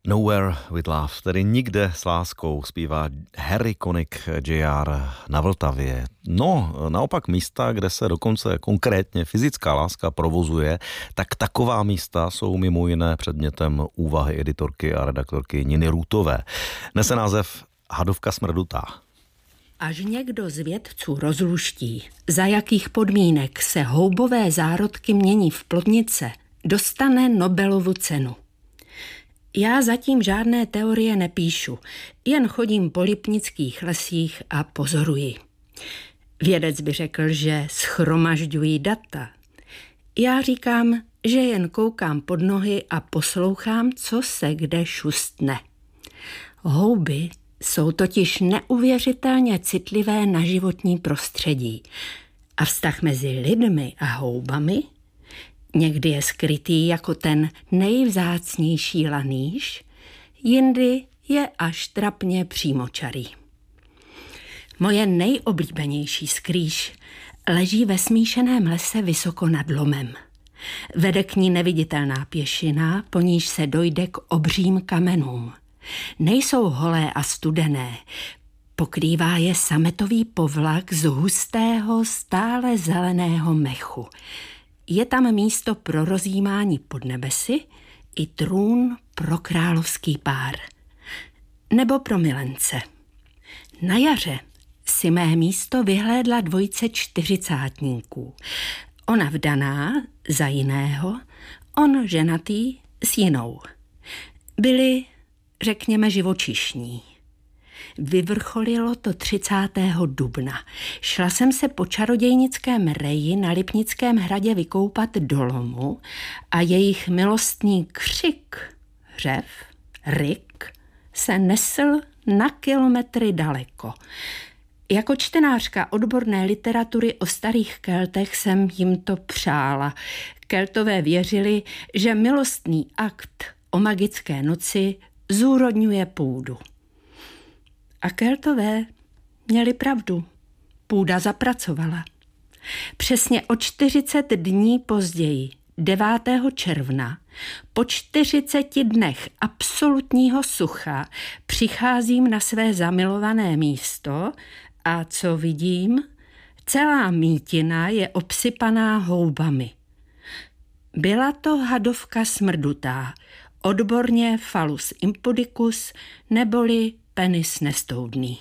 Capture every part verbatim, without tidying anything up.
Nowhere with Love, tedy nikde s láskou, zpívá Harry Connick J R na Vltavě. No, naopak místa, kde se dokonce konkrétně fyzická láska provozuje, tak taková místa jsou mimo jiné předmětem úvahy editorky a redaktorky Niny Růtové. Nese název Hadovka smrdutá. Až někdo z vědců rozluští, za jakých podmínek se houbové zárodky mění v plodnice, dostane Nobelovu cenu. Já zatím žádné teorie nepíšu, jen chodím po lipnických lesích a pozoruji. Vědec by řekl, že shromažďují data. Já říkám, že jen koukám pod nohy a poslouchám, co se kde šustne. Houby jsou totiž neuvěřitelně citlivé na životní prostředí a vztah mezi lidmi a houbami někdy je skrytý jako ten nejvzácnější lanýž, jindy je až trapně přímočarý. Moje nejoblíbenější skrýš leží ve smíšeném lese vysoko nad lomem. Vede k ní neviditelná pěšina, po níž se dojde k obřím kamenům. Nejsou holé a studené, pokrývá je sametový povlak z hustého, stále zeleného mechu. Je tam místo pro rozjímání pod nebesy i trůn pro královský pár. Nebo pro milence. Na jaře si mé místo vyhlédla dvojice čtyřicátníků. Ona vdaná za jiného, on ženatý s jinou. Byli, řekněme, živočišní. Vyvrcholilo to třicátého dubna. Šla jsem se po čarodějnickém reji na Lipnickém hradě vykoupat do lomu a jejich milostný křik, řev, ryk se nesl na kilometry daleko. Jako čtenářka odborné literatury o starých Keltech jsem jim to přála. Keltové věřili, že milostný akt o magické noci zúrodňuje půdu. A Keltové měli pravdu. Půda zapracovala. Přesně o čtyřicet dní později, devátého června, po čtyřiceti dnech absolutního sucha, přicházím na své zamilované místo a co vidím? Celá mítina je obsypaná houbami. Byla to hadovka smrdutá, odborně Phallus impudicus, neboli penis nestoudný.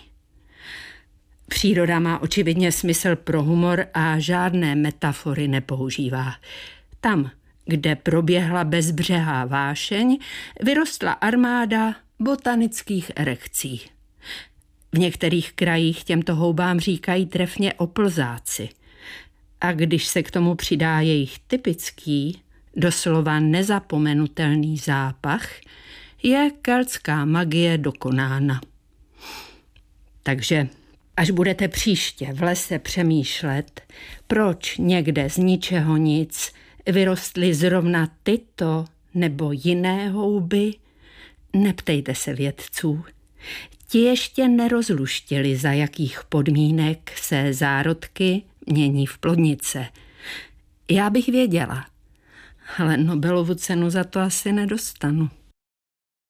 Příroda má očividně smysl pro humor a žádné metafory nepoužívá. Tam, kde proběhla bezbřehá vášeň, vyrostla armáda botanických erekcí. V některých krajích těmto houbám říkají trefně oplzáci. A když se k tomu přidá jejich typický, doslova nezapomenutelný zápach, je keltská magie dokonána. Takže až budete příště v lese přemýšlet, proč někde z ničeho nic vyrostly zrovna tyto nebo jiné houby, neptejte se vědců. Ti ještě nerozluštili, za jakých podmínek se zárodky mění v plodnice. Já bych věděla, ale Nobelovu cenu za to asi nedostanu.